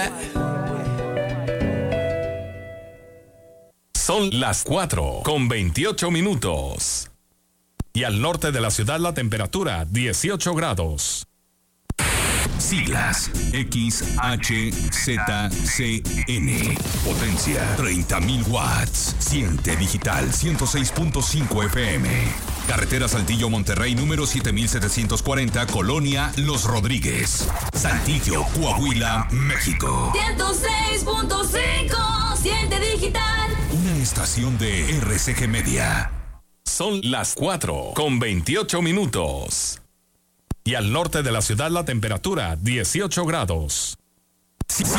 Son las 4:28. Y al norte de la ciudad la temperatura 18 grados. Siglas XHZCN. Potencia 30.000 watts. Siente digital 106.5 FM. Carretera Saltillo Monterrey número 7740, Colonia Los Rodríguez, Saltillo, Coahuila, México. 106.5. Siente digital. Una estación de RCG Media. Son las 4:28. Y al norte de la ciudad la temperatura 18 grados.